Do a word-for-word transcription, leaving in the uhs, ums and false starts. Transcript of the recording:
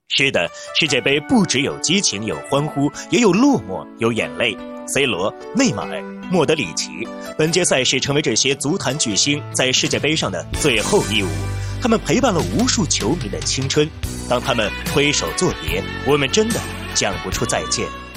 是的，世界杯不只有激情，有欢呼，也有落寞，有眼泪。C 罗、内马尔、莫德里奇，本届赛事成为这些足坛巨星在世界杯上的最后一舞。他们陪伴了无数球迷的青春。当他们挥手作别，我们真的讲不出再见。